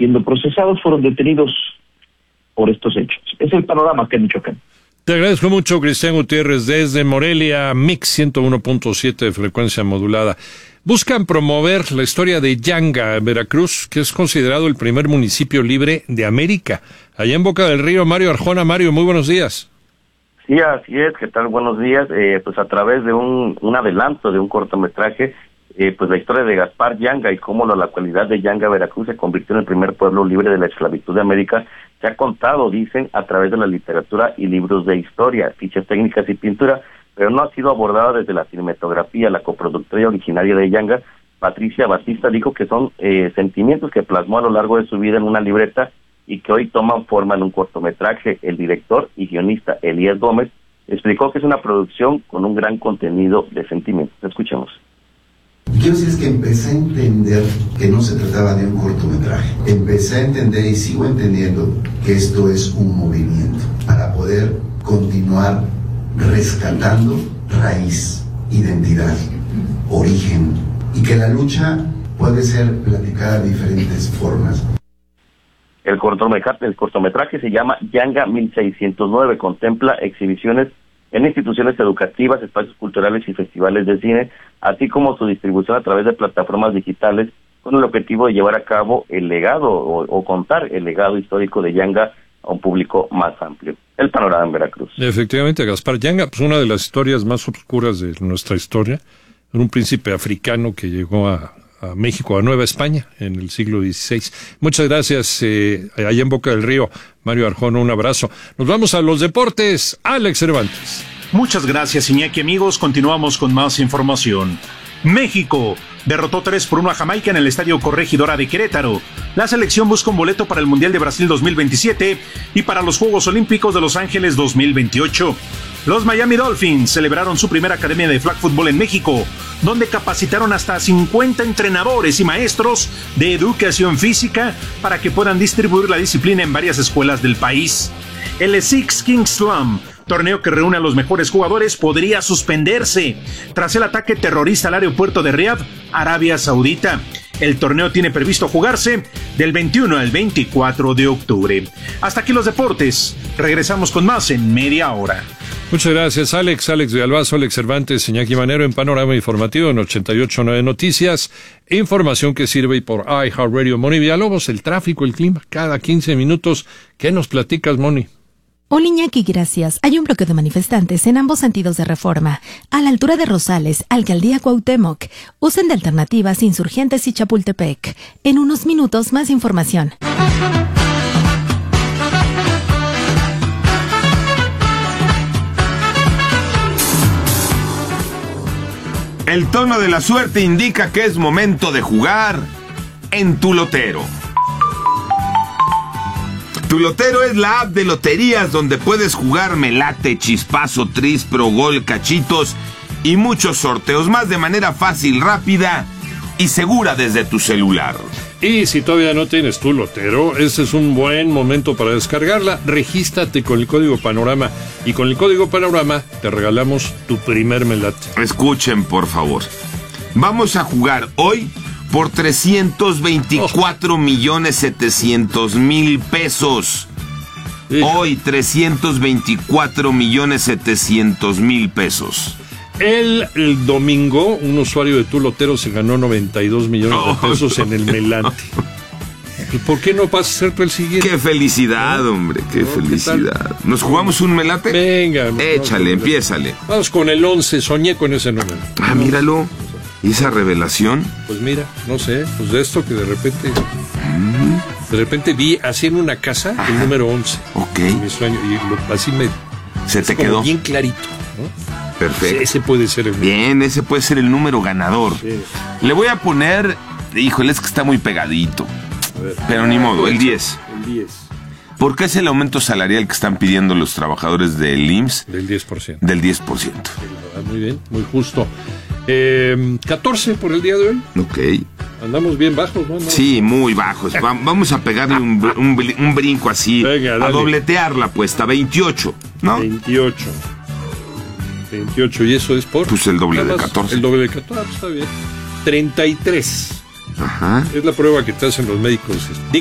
siendo procesados fueron detenidos por estos hechos. Es el panorama acá en Michoacán. Te agradezco mucho, Cristian Gutiérrez, desde Morelia, Mix 101.7 de frecuencia modulada. Buscan promover la historia de Yanga, Veracruz, que es considerado el primer municipio libre de América. Allá en Boca del Río, Mario Arjona. Mario, muy buenos días. Sí, así es. ¿Qué tal? Buenos días. Pues a través de un adelanto de un cortometraje, pues la historia de Gaspar Yanga y cómo la localidad de Yanga, Veracruz, se convirtió en el primer pueblo libre de la esclavitud de América, se ha contado, dicen, a través de la literatura y libros de historia, fichas técnicas y pintura, pero no ha sido abordada desde la cinematografía. La coproductora originaria de Yanga, Patricia Batista, dijo que son sentimientos que plasmó a lo largo de su vida en una libreta y que hoy toman forma en un cortometraje. El director y guionista Elías Gómez explicó que es una producción con un gran contenido de sentimientos. Escuchemos. Quiero decir es que empecé a entender que no se trataba de un cortometraje. Empecé a entender y sigo entendiendo que esto es un movimiento para poder continuar rescatando raíz, identidad, origen, y que la lucha puede ser platicada de diferentes formas. El cortometraje se llama Yanga 1609, contempla exhibiciones en instituciones educativas, espacios culturales y festivales de cine, así como su distribución a través de plataformas digitales, con el objetivo de llevar a cabo el legado o contar el legado histórico de Yanga a un público más amplio. El panorama en Veracruz. Efectivamente, Gaspar Yanga, pues una de las historias más oscuras de nuestra historia, era un príncipe africano que llegó a México, a Nueva España, en el siglo XVI. Muchas gracias, allá en Boca del Río, Mario Arjona, un abrazo. Nos vamos a los deportes, Alex Cervantes. Muchas gracias, Iñaki. Amigos, continuamos con más información. México derrotó 3-1 a Jamaica en el Estadio Corregidora de Querétaro. La selección busca un boleto para el Mundial de Brasil 2027 y para los Juegos Olímpicos de Los Ángeles 2028. Los Miami Dolphins celebraron su primera academia de flag football en México, donde capacitaron hasta 50 entrenadores y maestros de educación física para que puedan distribuir la disciplina en varias escuelas del país. El Six Kings Slam, torneo que reúne a los mejores jugadores, podría suspenderse tras el ataque terrorista al aeropuerto de Riad, Arabia Saudita. El torneo tiene previsto jugarse del 21 al 24 de octubre. Hasta aquí los deportes. Regresamos con más en media hora. Muchas gracias, Alex. Alex Villalbazo, Alex Cervantes, Iñaki Manero en Panorama Informativo en 88.9 Noticias. Información que sirve por iHeartRadio. Moni Villalobos, el tráfico, el clima, cada 15 minutos. ¿Qué nos platicas, Moni? Hola, Iñaki, gracias. Hay un bloqueo de manifestantes en ambos sentidos de Reforma, a la altura de Rosales, Alcaldía Cuauhtémoc. Usen de alternativas Insurgentes y Chapultepec. En unos minutos, más información. El tono de la suerte indica que es momento de jugar en Tu Lotero. Tu Lotero es la app de loterías donde puedes jugar Melate, Chispazo, Tris, Pro Gol, Cachitos y muchos sorteos más de manera fácil, rápida y segura desde tu celular. Y si todavía no tienes Tu Lotero, este es un buen momento para descargarla. Regístrate con el código Panorama y con el código Panorama te regalamos tu primer Melate. Escuchen, por favor. Vamos a jugar hoy por 324,700,000 pesos. Hoy 324,700,000 pesos. El domingo, un usuario de Tu Lotero se ganó 92 millones de pesos en el Melate. ¿Por qué no vas a ser tú el siguiente? ¡Qué felicidad, hombre! ¡Qué felicidad! ¿Nos jugamos un Melate? Venga. Échale, empiézale. Vamos con el 11, soñé con ese número. Ah, míralo. ¿Y esa revelación? Pues mira, no sé, pues de esto que de repente... De repente vi así en una casa el número 11. Ok. Mi sueño, y así me... ¿Se te quedó? Bien clarito, ¿no? Perfecto. Ese puede ser el número. Bien, ese puede ser el número ganador. Sí. Le voy a poner... Híjole, es que está muy pegadito. A ver. Pero ni modo, el 10. El 10. ¿Por qué es el aumento salarial que están pidiendo los trabajadores del IMSS? Del 10%. Del 10%. Muy bien, muy justo. 14 por el día de hoy. Ok. Andamos bien bajos, ¿no? Sí, muy bajos. Vamos a pegarle un brinco así. Venga, dale. A dobletear la apuesta. 28, ¿no? 28. Y eso es por... Pues el doble de 14. El doble de 14, está bien. 33. Ajá. Es la prueba que te hacen los médicos.